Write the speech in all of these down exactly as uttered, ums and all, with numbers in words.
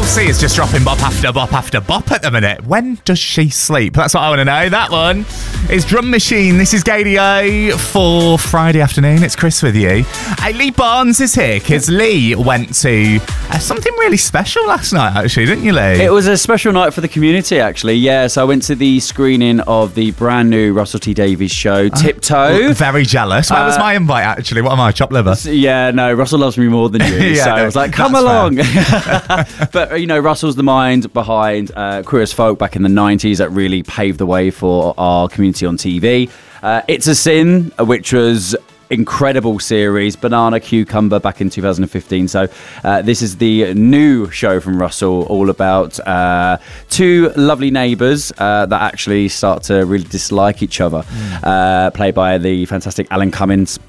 Chelsea is just dropping bop after bop after bop at the minute. When does she sleep? That's what I want to know. That one is Drum Machine. This is Gadio for Friday afternoon. It's Chris with you. Hey, Lee Barnes is here because Lee went to uh, something really special last night, actually, didn't you, Lee? It was a special night for the community, actually. Yes, I went to the screening of the brand new Russell T Davies show, Tiptoe. Uh, very jealous. Where uh, was my invite, actually? What am I, chopped liver? Yeah, no, Russell loves me more than you. yeah, so I was like, come along. But, you know, Russell's the mind behind uh, Queer as Folk back in the nineties that really paved the way for our community on T V. Uh, It's a Sin, which was incredible series, Banana Cucumber back in two thousand fifteen. So uh, this is the new show from Russell, all about uh, two lovely neighbours uh, that actually start to really dislike each other, mm. uh, played by the fantastic Alan Cummins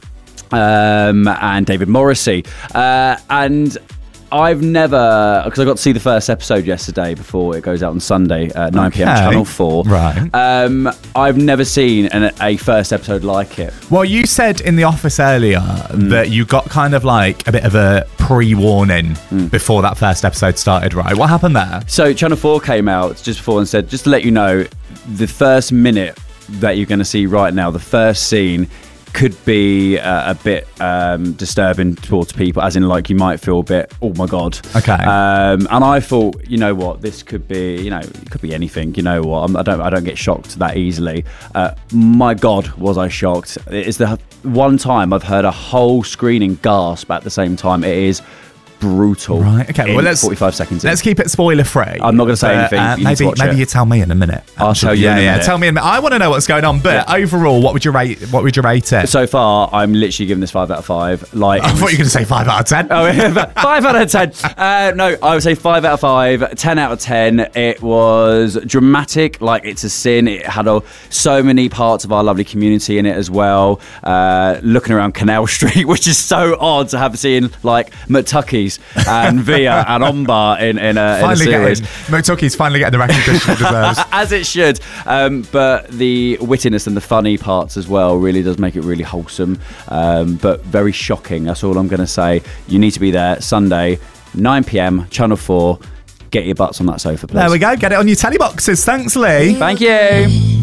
um, and David Morrissey. Uh, and I've never, because I got to see the first episode yesterday before it goes out on Sunday at nine p.m. Okay. Channel four. Right. Um, I've never seen an, a first episode like it. Well, you said in the office earlier mm. that you got kind of like a bit of a pre-warning mm. before that first episode started, right? What happened there? So Channel four came out just before and said, just to let you know, the first minute that you're going to see right now, the first scene, could be uh, a bit um, disturbing towards people, as in like you might feel a bit, oh my God. Okay. Um, and I thought, you know what, this could be, you know, it could be anything. You know what, I'm, I don't, I don't get shocked that easily. Uh, my God, was I shocked! It's the one time I've heard a whole screening gasp at the same time. It is brutal. Right. Okay. Well, let's forty-five seconds. Let's in. keep it spoiler free. I'm not going to say anything. Uh, you maybe maybe it. you tell me in a minute. I'll actually. tell you. Yeah, in a yeah. minute. Tell me in a minute. I want to know what's going on. But yeah. overall, what would you rate? What would you rate it? So far, I'm literally giving this five out of five. Like, I thought you were going to say five out of ten. Oh, yeah, five out of ten. Uh, no, I would say five out of five. Ten out of ten. It was dramatic. Like It's a Sin. It had a, so many parts of our lovely community in it as well. Uh, looking around Canal Street, which is so odd to have seen like McTuckies and Via and Ombar in, in, a, in a series. McTuckies finally getting the recognition it deserves. As it should. Um, but the wittiness and the funny parts as well really does make it really wholesome, um, but very shocking. That's all I'm going to say. You need to be there Sunday, nine p.m, Channel four. Get your butts on that sofa, please. There we go. Get it on your telly boxes. Thanks, Lee. Thank you.